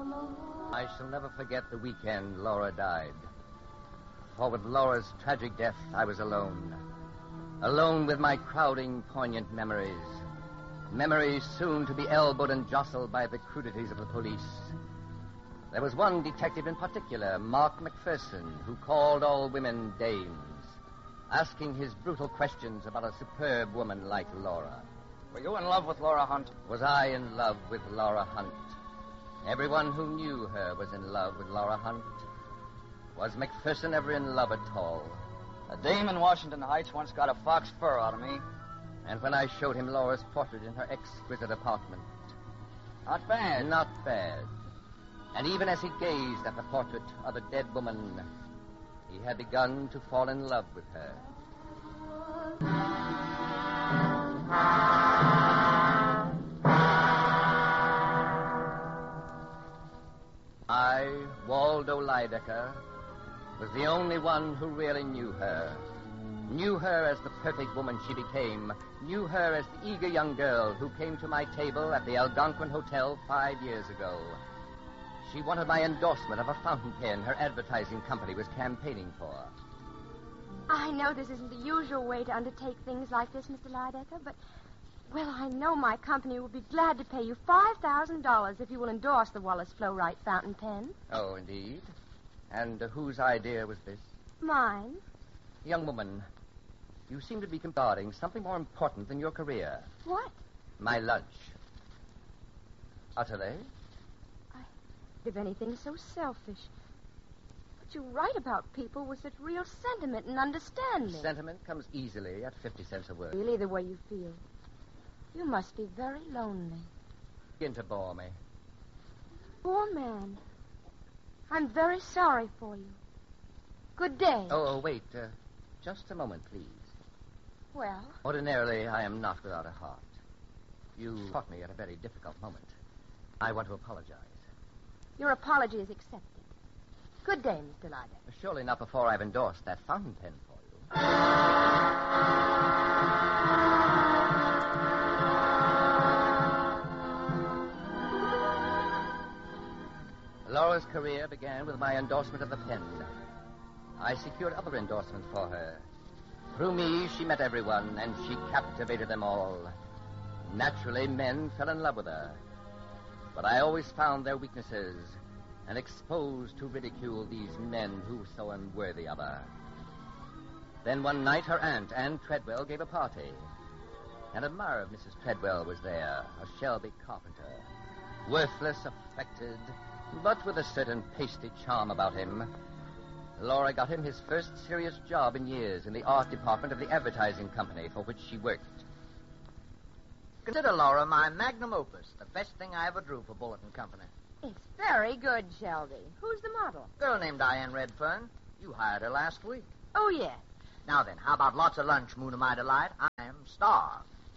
I shall never forget the weekend Laura died. For with Laura's tragic death, I was alone. Alone with my crowding, poignant memories. Memories soon to be elbowed and jostled by the crudities of the police. There was one detective in particular, Mark McPherson, who called all women dames, asking his brutal questions about a superb woman like Laura. Were you in love with Laura Hunt? Was I in love with Laura Hunt? Everyone who knew her was in love with Laura Hunt. Was McPherson ever in love at all? A dame in Washington Heights once got a fox fur out of me. And when I showed him Laura's portrait in her exquisite apartment. Not bad. Not bad. And even as he gazed at the portrait of a dead woman, he had begun to fall in love with her. I, Waldo Lydecker, was the only one who really knew her. Knew her as the perfect woman she became. Knew her as the eager young girl who came to my table at the Algonquin Hotel 5 years ago. She wanted my endorsement of a fountain pen her advertising company was campaigning for. I know this isn't the usual way to undertake things like this, Mr. Lydecker, but, well, I know my company will be glad to pay you $5,000 if you will endorse the Wallace Flow-Wright fountain pen. Oh, indeed? And whose idea was this? Mine. Young woman, you seem to be guarding something more important than your career. What? My lunch. Utterly? If anything so selfish. But you write about people with such real sentiment and understanding. Sentiment comes easily at 50 cents a word. Really the way you feel. You must be very lonely. Begin to bore me. Poor man. I'm very sorry for you. Good day. Oh, wait. Just a moment, please. Well? Ordinarily, I am not without a heart. You caught me at a very difficult moment. I want to apologize. Your apology is accepted. Good day, Mr. Lydecker. Surely not before I've endorsed that fountain pen for you. Laura's career began with my endorsement of the pen. I secured other endorsements for her. Through me, she met everyone, and she captivated them all. Naturally, men fell in love with her. But I always found their weaknesses and exposed to ridicule these men who were so unworthy of her. Then one night, her aunt, Anne Treadwell, gave a party. An admirer of Mrs. Treadwell was there, a Shelby carpenter. Worthless, affected, but with a certain pasty charm about him. Laura got him his first serious job in years in the art department of the advertising company for which she worked. Consider Laura my magnum opus, the best thing I ever drew for Bulletin Company. It's very good, Shelby. Who's the model? Girl named Diane Redfern. You hired her last week. Oh, yes. Now then, how about lots of lunch, Moon of my delight? I'm starved.